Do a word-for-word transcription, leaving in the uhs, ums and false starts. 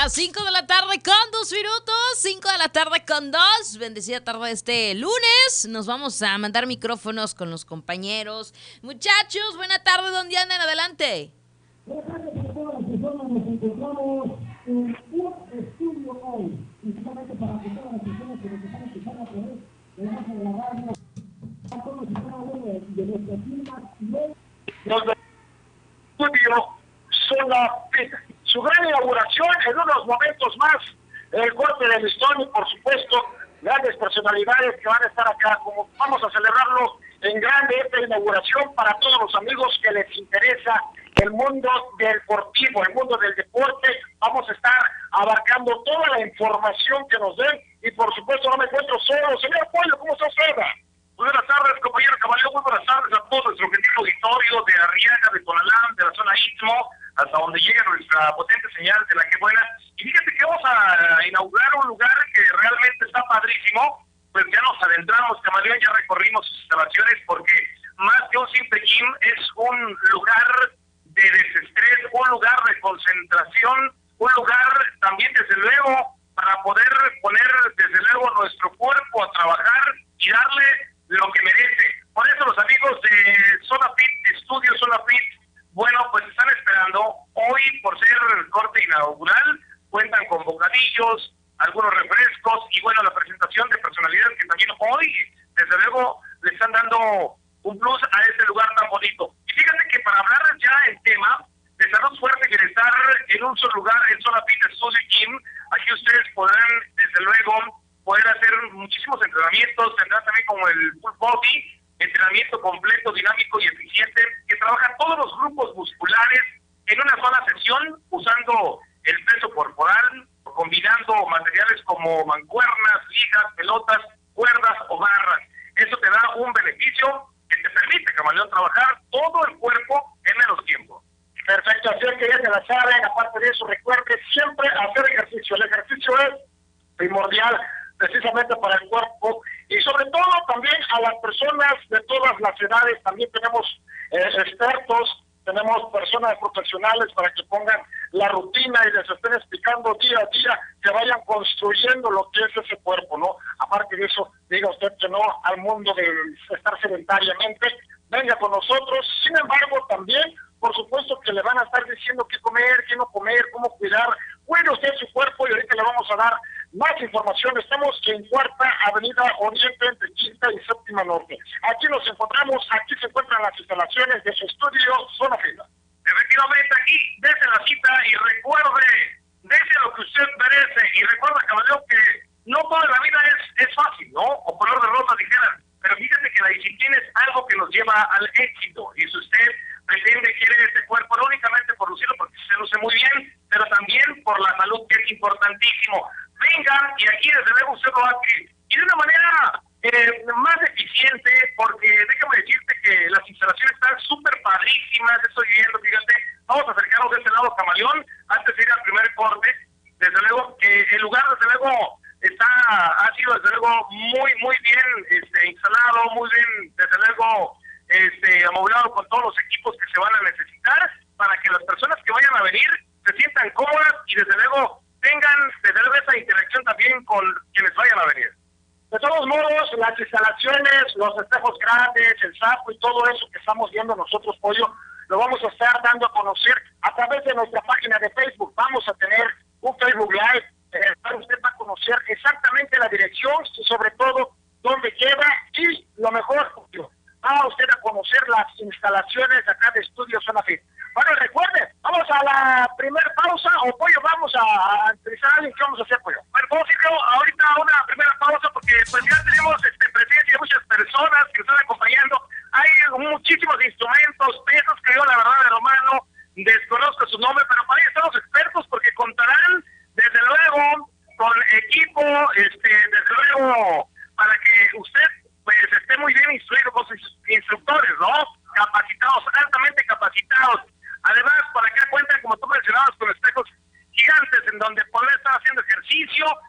las cinco de la tarde con dos minutos, cinco de la tarde con dos. Bendecida tarde este lunes. Nos vamos a mandar micrófonos con los compañeros. Muchachos, buena tarde, ¿dónde andan? Adelante. Buenas tardes a todas las personas, nos encontramos en un estudio hoy, principalmente para que todas las personas que nos están escuchando a través de la de la radio, a todos y cada uno de, de nuestras firmas, nos estudio Zona Fit. Su gran inauguración en unos momentos más, el corte del listón y por supuesto grandes personalidades que van a estar acá. Como vamos a celebrarlo en grande esta inauguración para todos los amigos que les interesa el mundo del deportivo, el mundo del deporte. Vamos a estar abarcando toda la información que nos den y por supuesto no me encuentro solo. Señor Pollo, ¿cómo está usted? Muy buenas tardes, compañero Caballero, muy buenas tardes a todo nuestro querido auditorio de Arriaga, de Tonalá, de la zona Istmo, hasta donde llega nuestra potente señal de la que buena. Y fíjate que vamos a inaugurar un lugar que realmente está padrísimo, pues ya nos adentramos, Camaleón, ya recorrimos sus instalaciones, porque más que un simple gym, es un lugar de desestrés, un lugar de concentración, un lugar también, desde luego, para poder poner, desde luego, nuestro cuerpo a trabajar y darle lo que merece. Por eso los amigos de Zona Fit, Estudio Zona Fit, bueno, pues están esperando. Hoy, por ser el corte inaugural, cuentan con bocadillos, algunos refrescos y bueno, la presentación de personalidades que también hoy, desde luego, le están dando un plus a este lugar tan bonito. Y fíjate que para hablar ya en tema de salud, fuerte y bienestar en un solo lugar, en Zona Fit Studio Gym, aquí ustedes podrán, desde luego, poder hacer muchísimos entrenamientos, tendrán también como el full body, entrenamiento completo, dinámico y eficiente, que trabaja todos los grupos musculares en una sola sesión, usando el peso corporal, combinando materiales como mancuernas, ligas, pelotas, cuerdas o barras. Eso te da un beneficio que te permite, Camaleón, trabajar todo el cuerpo en menos tiempo. Perfecto, así es que ya se la saben. Aparte de eso, recuerde siempre hacer ejercicio. El ejercicio es primordial precisamente para el cuerpo y sobre todo también a las personas de todas las edades. También tenemos eh, expertos, tenemos personas profesionales para que pongan la rutina y les estén explicando día a día, que vayan construyendo lo que es ese cuerpo, ¿no? Aparte de eso, diga usted que no al mundo de estar sedentariamente, venga con nosotros. Sin embargo, también, por supuesto que le van a estar diciendo qué comer, qué no comer, cómo cuidar. Cuide usted su cuerpo y ahorita le vamos a dar más información. Estamos en Cuarta Avenida Oriente, entre Quinta y Séptima Norte. Aquí nos encontramos, aquí se encuentran las instalaciones de su estudio Zona Fit. Efectivamente, aquí, desde la cita y recuerde, desde lo que usted merece. Y recuerda, caballero, que no toda la vida es, es fácil, ¿no? O color de rosa, dijeran. Pero fíjate que la disciplina es algo que nos lleva al éxito. Y si usted pretende, quiere este cuerpo, no únicamente por lucirlo, porque se luce muy bien, pero también por la salud, que es importantísimo. Vengan y aquí desde luego usted lo hace. Y de una manera eh, más eficiente, porque déjame decirte que las instalaciones están súper padrísimas. Estoy viendo, fíjate, vamos a acercarnos de este lado, Camaleón, antes de ir al primer corte. Desde luego que el lugar, desde luego, está ha sido desde luego muy, muy bien este, instalado, muy bien, desde luego, este, amoblado con todos los equipos que se van a necesitar para que las personas que vayan a venir se sientan cómodas y desde luego tengan desde luego esa interacción también con quienes vayan a venir. De todos modos, las instalaciones, los espejos grandes, el saco y todo eso que estamos viendo nosotros, Pollo, lo vamos a estar dando a conocer a través de nuestra página de Facebook. Vamos a tener un Facebook Live, eh, para usted va a conocer exactamente la dirección y sobre todo dónde queda y lo mejor, Pollo, va usted a conocer las instalaciones acá de Estudio Zona Fit. Bueno, recuerde, vamos a la primera pausa, o Pollo, vamos a entrevistar a alguien. ¿Qué vamos a hacer, Pollo? Bueno, vamos a ir ahorita a una primera pausa, porque pues ya tenemos este, presencia de muchas personas que nos están acompañando. Hay muchísimos instrumentos, piezas que yo la verdad de lo malo desconozco su nombre, pero para ello están los expertos, porque contarán desde luego con equipo, este, desde luego, para que usted pues esté muy bien instruido con sus instructores, ¿no? Capacitados, altamente capacitados. Además, por acá cuentan, como tú mencionabas, con espejos gigantes en donde podrá estar haciendo ejercicio